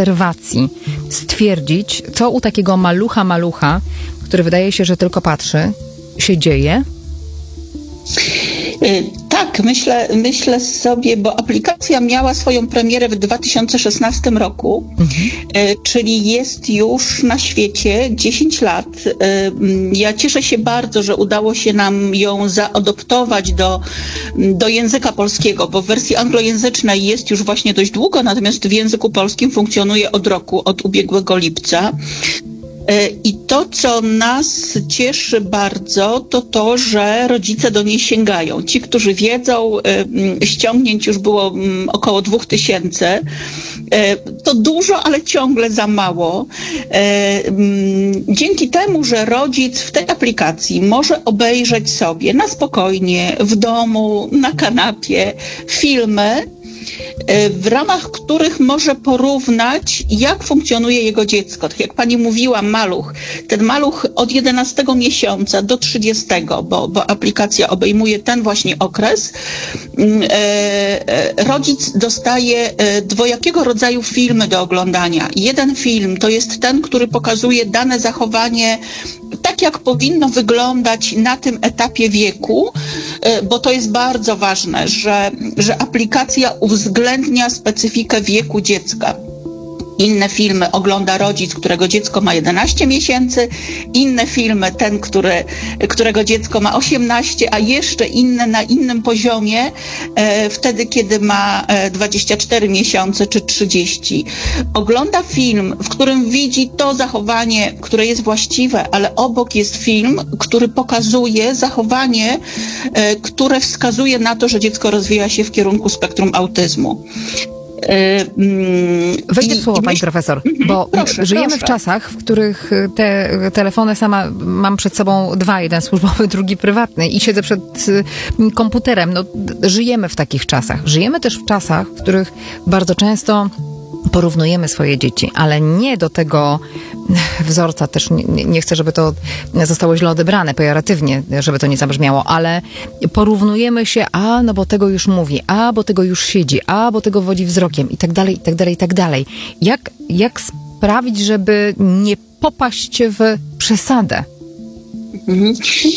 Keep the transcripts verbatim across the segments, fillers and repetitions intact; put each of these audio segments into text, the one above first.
obserwacji stwierdzić, co u takiego malucha malucha, który wydaje się, że tylko patrzy, się dzieje? Tak, myślę, myślę sobie, bo aplikacja miała swoją premierę w dwa tysiące szesnastym roku, mhm. czyli jest już na świecie dziesięć lat. Ja cieszę się bardzo, że udało się nam ją zaadoptować do, do języka polskiego, bo w wersji anglojęzycznej jest już właśnie dość długo, natomiast w języku polskim funkcjonuje od roku, od ubiegłego lipca. I to, co nas cieszy bardzo, to to, że rodzice do niej sięgają. Ci, którzy wiedzą, ściągnięć już było około dwóch tysięcy. To dużo, ale ciągle za mało. Dzięki temu, że rodzic w tej aplikacji może obejrzeć sobie na spokojnie, w domu, na kanapie filmy, w ramach których może porównać, jak funkcjonuje jego dziecko. Tak jak pani mówiła, maluch. Ten maluch od jedenastego miesiąca do trzydziestego, bo, bo aplikacja obejmuje ten właśnie okres, rodzic dostaje dwojakiego rodzaju filmy do oglądania. Jeden film to jest ten, który pokazuje dane zachowanie tak, jak powinno wyglądać na tym etapie wieku, bo to jest bardzo ważne, że, że aplikacja uwzględnia specyfikę wieku dziecka. Inne filmy ogląda rodzic, którego dziecko ma jedenaście miesięcy, inne filmy ten, który, którego dziecko ma osiemnaście, a jeszcze inne na innym poziomie, e, wtedy, kiedy ma dwadzieścia cztery miesiące czy trzydzieści. Ogląda film, w którym widzi to zachowanie, które jest właściwe, ale obok jest film, który pokazuje zachowanie, e, które wskazuje na to, że dziecko rozwija się w kierunku spektrum autyzmu. Wejdę w słowo, pani profesor, bo proszę, żyjemy proszę. w czasach, w których te telefony, sama mam przed sobą dwa, jeden służbowy, drugi prywatny i siedzę przed komputerem. No, żyjemy w takich czasach. Żyjemy też w czasach, w których bardzo często porównujemy swoje dzieci, ale nie do tego wzorca, też nie, nie chcę, żeby to zostało źle odebrane, pejoratywnie, żeby to nie zabrzmiało, ale porównujemy się, a no bo tego już mówi, a bo tego już siedzi, a bo tego wodzi wzrokiem i tak dalej, i tak dalej, i tak dalej. Jak, jak sprawić, żeby nie popaść w przesadę? Mhm.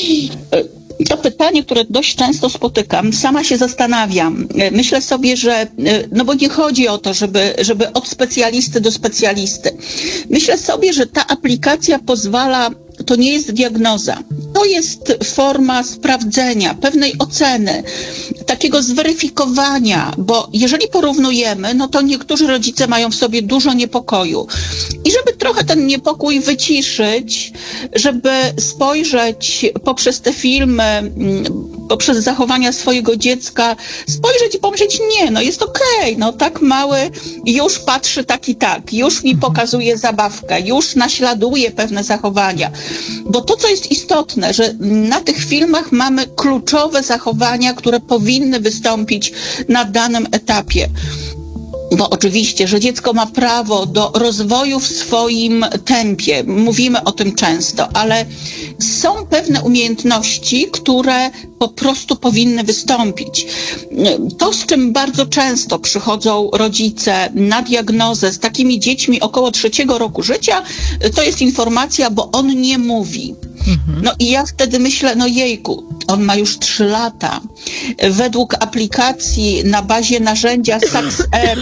To pytanie, które dość często spotykam, sama się zastanawiam. Myślę sobie, że, no bo nie chodzi o to, żeby, żeby od specjalisty do specjalisty. Myślę sobie, że ta aplikacja pozwala, to nie jest diagnoza. To jest forma sprawdzenia, pewnej oceny, takiego zweryfikowania, bo jeżeli porównujemy, no to niektórzy rodzice mają w sobie dużo niepokoju. I żeby trochę ten niepokój wyciszyć, żeby spojrzeć poprzez te filmy, poprzez zachowania swojego dziecka, spojrzeć i pomyśleć, nie, no jest okej, okay, no tak mały już patrzy tak i tak, już mi pokazuje zabawkę, już naśladuje pewne zachowania. Bo to, co jest istotne, że na tych filmach mamy kluczowe zachowania, które powinny wystąpić na danym etapie. Bo oczywiście, że dziecko ma prawo do rozwoju w swoim tempie. Mówimy o tym często, ale są pewne umiejętności, które po prostu powinny wystąpić. To, z czym bardzo często przychodzą rodzice na diagnozę z takimi dziećmi około trzeciego roku życia, to jest informacja, bo on nie mówi. No i ja wtedy myślę, no jejku, on ma już trzy lata. Według aplikacji na bazie narzędzia SaxR,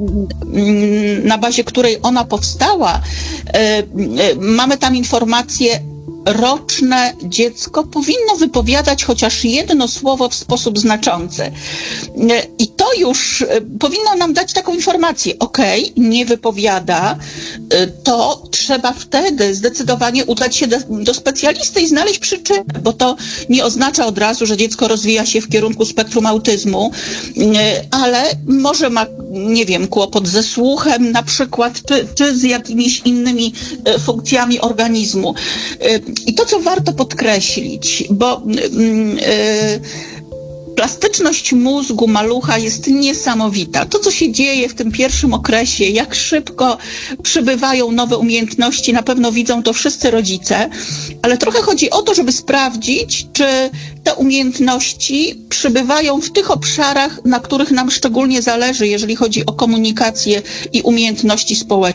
na bazie której ona powstała, mamy tam informację, roczne dziecko powinno wypowiadać chociaż jedno słowo w sposób znaczący. I to już powinno nam dać taką informację. Okej, okay, nie wypowiada, to trzeba wtedy zdecydowanie udać się do, do specjalisty i znaleźć przyczynę, bo to nie oznacza od razu, że dziecko rozwija się w kierunku spektrum autyzmu, ale może ma, nie wiem, kłopot ze słuchem na przykład, czy, czy z jakimiś innymi funkcjami organizmu. I to, co warto podkreślić, bo yy, plastyczność mózgu malucha jest niesamowita. To, co się dzieje w tym pierwszym okresie, jak szybko przybywają nowe umiejętności, na pewno widzą to wszyscy rodzice, ale trochę chodzi o to, żeby sprawdzić, czy te umiejętności przybywają w tych obszarach, na których nam szczególnie zależy, jeżeli chodzi o komunikację i umiejętności społeczne.